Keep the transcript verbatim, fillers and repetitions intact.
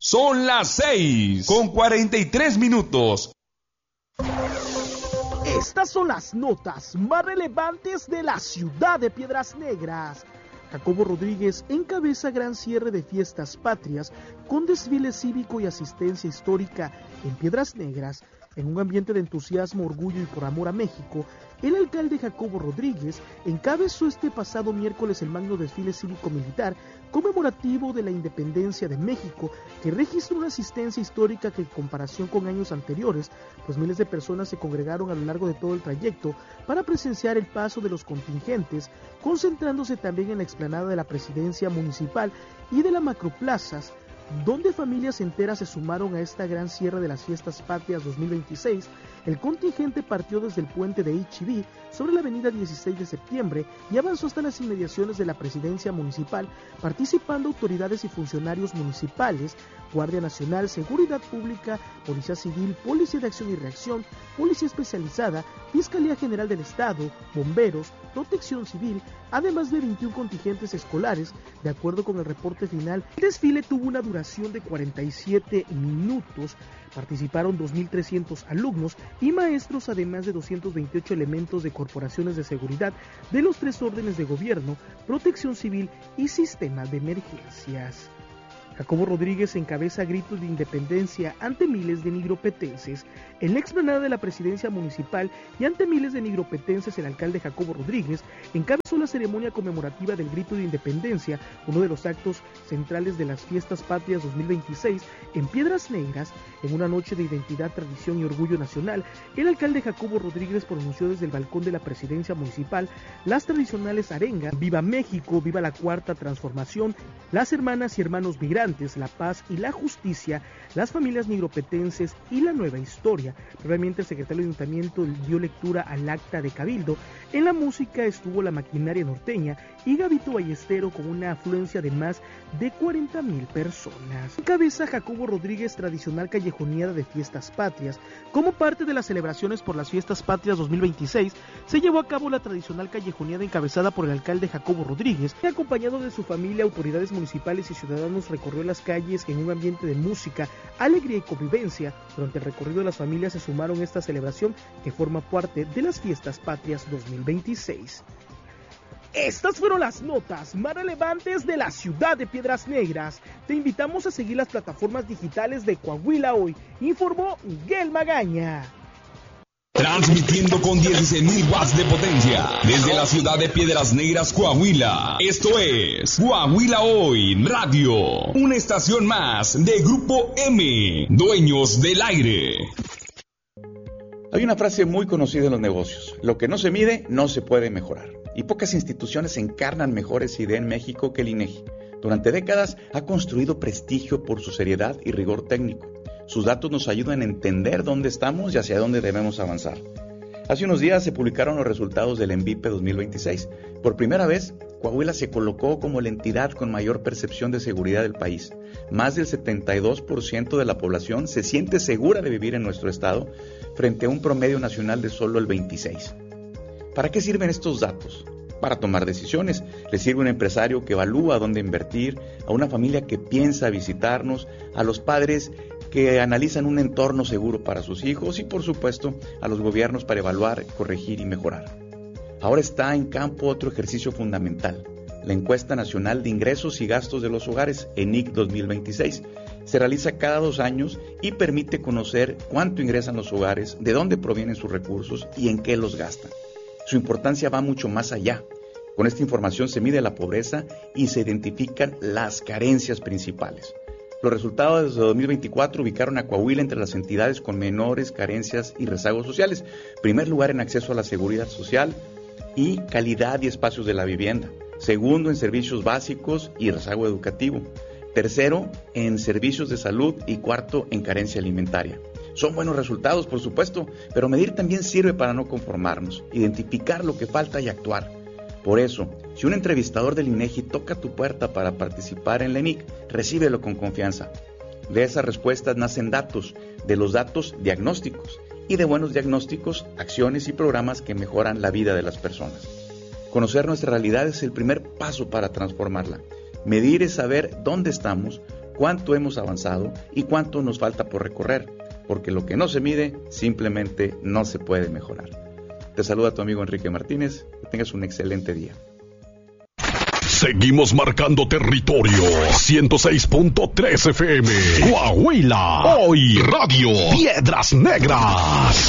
Son las seis con cuarenta y tres minutos. Estas son las notas más relevantes de la ciudad de Piedras Negras. Jacobo Rodríguez encabeza gran cierre de fiestas patrias con desfile cívico y asistencia histórica en Piedras Negras. En un ambiente de entusiasmo, orgullo y por amor a México, el alcalde Jacobo Rodríguez encabezó este pasado miércoles el magno desfile cívico-militar conmemorativo de la independencia de México, que registró una asistencia histórica que en comparación con años anteriores, pues miles de personas se congregaron a lo largo de todo el trayecto para presenciar el paso de los contingentes, concentrándose también en la explanada de la presidencia municipal y de las macroplazas, donde familias enteras se sumaron a esta gran cierre de las fiestas patrias dos mil veintiséis. El contingente partió desde el puente de H E B sobre la avenida dieciséis de septiembre y avanzó hasta las inmediaciones de la presidencia municipal, participando autoridades y funcionarios municipales, Guardia Nacional, Seguridad Pública, Policía Civil, Policía de Acción y Reacción, Policía Especializada, Fiscalía General del Estado, Bomberos, Protección Civil, además de veintiún contingentes escolares. De acuerdo con el reporte final, el desfile tuvo una duración de cuarenta y siete minutos, participaron dos mil trescientos alumnos y maestros, además de doscientos veintiocho elementos de corporaciones de seguridad de los tres órdenes de gobierno, Protección Civil y Sistema de Emergencias. Jacobo Rodríguez encabeza gritos de independencia ante miles de nigropetenses. En la explanada de la presidencia municipal y ante miles de nigropetenses, el alcalde Jacobo Rodríguez encabezó la ceremonia conmemorativa del grito de independencia, uno de los actos centrales de las fiestas patrias dos mil veintiséis en Piedras Negras. En una noche de identidad, tradición y orgullo nacional, el alcalde Jacobo Rodríguez pronunció desde el balcón de la presidencia municipal las tradicionales arengas: Viva México, viva la Cuarta Transformación, las hermanas y hermanos migrantes, la paz y la justicia, las familias nigropetenses y la nueva historia. Previamente, el secretario de Ayuntamiento dio lectura al acta de Cabildo. En la música estuvo la maquinaria norteña y Gabito Ballestero, con una afluencia de más de cuarenta mil personas. Encabeza Jacobo Rodríguez tradicional callejoneada de fiestas patrias. Como parte de las celebraciones por las fiestas patrias dos mil veintiséis, se llevó a cabo la tradicional callejoneada encabezada por el alcalde Jacobo Rodríguez, que, acompañado de su familia, autoridades municipales y ciudadanos, recorrió las calles en un ambiente de música, alegría y convivencia. Durante el recorrido, las familias se sumaron a esta celebración que forma parte de las fiestas patrias dos mil veintiséis. Estas fueron las notas más relevantes de la ciudad de Piedras Negras. Te invitamos a seguir las plataformas digitales de Coahuila Hoy, informó Miguel Magaña. Transmitiendo con dieciséis mil watts de potencia desde la ciudad de Piedras Negras, Coahuila. Esto es Coahuila Hoy Radio, una estación más de Grupo M, dueños del aire. Hay una frase muy conocida en los negocios: lo que no se mide no se puede mejorar. Y pocas instituciones encarnan mejores ideas en México que el INEGI. Durante décadas ha construido prestigio por su seriedad y rigor técnico. Sus datos nos ayudan a entender dónde estamos y hacia dónde debemos avanzar. Hace unos días se publicaron los resultados del ENVIPE dos mil veintiséis. Por primera vez, Coahuila se colocó como la entidad con mayor percepción de seguridad del país. Más del setenta y dos por ciento de la población se siente segura de vivir en nuestro estado, frente a un promedio nacional de solo el veintiséis por ciento. ¿Para qué sirven estos datos? Para tomar decisiones. Le sirve a un empresario que evalúa dónde invertir, a una familia que piensa visitarnos, a los padres que analizan un entorno seguro para sus hijos y, por supuesto, a los gobiernos para evaluar, corregir y mejorar. Ahora está en campo otro ejercicio fundamental: la Encuesta Nacional de Ingresos y Gastos de los Hogares, ENIC dos mil veintiséis. Se realiza cada dos años y permite conocer cuánto ingresan los hogares, de dónde provienen sus recursos y en qué los gastan. Su importancia va mucho más allá. Con esta información se mide la pobreza y se identifican las carencias principales. Los resultados de dos mil veinticuatro ubicaron a Coahuila entre las entidades con menores carencias y rezagos sociales. Primer lugar en acceso a la seguridad social y calidad y espacios de la vivienda. Segundo en servicios básicos y rezago educativo. Tercero en servicios de salud y cuarto en carencia alimentaria. Son buenos resultados, por supuesto, pero medir también sirve para no conformarnos, identificar lo que falta y actuar. Por eso, si un entrevistador del INEGI toca tu puerta para participar en la ENIC, recíbelo con confianza. De esas respuestas nacen datos, de los datos diagnósticos, y de buenos diagnósticos, acciones y programas que mejoran la vida de las personas. Conocer nuestra realidad es el primer paso para transformarla. Medir es saber dónde estamos, cuánto hemos avanzado y cuánto nos falta por recorrer, porque lo que no se mide simplemente no se puede mejorar. Te saluda tu amigo Enrique Martínez, que tengas un excelente día. Seguimos marcando territorio. ciento seis punto tres F M. Coahuila. Hoy Radio Piedras Negras.